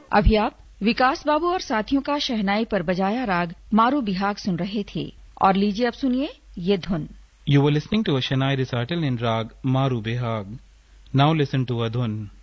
अभी आप विकास बाबू और साथियों का शहनाई पर बजाया राग मारू बिहाग सुन रहे थे और लीजिए अब सुनिए ये धुन। You were listening to a Shehnai recital in Rag Maru Behag. Now listen to a dhun.